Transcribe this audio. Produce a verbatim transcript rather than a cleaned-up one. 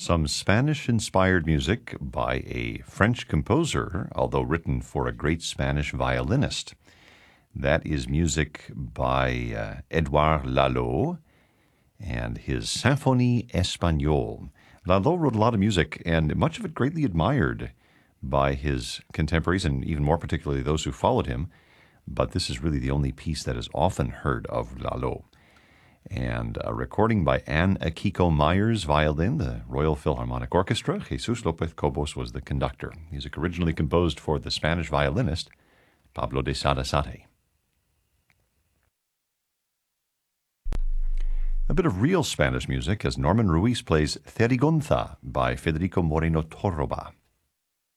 Some Spanish-inspired music by a French composer, although written for a great Spanish violinist. That is music by uh, Edouard Lalo and his Symphonie Espagnole. Lalo wrote a lot of music, and much of it greatly admired by his contemporaries, and even more particularly those who followed him. But this is really the only piece that is often heard of Lalo. And a recording by Anne Akiko Myers, violin, the Royal Philharmonic Orchestra. Jesus Lopez Cobos was the conductor. Music originally composed for the Spanish violinist Pablo de Sarasate. A bit of real Spanish music as Norman Ruiz plays Cerigonza by Federico Moreno Torroba.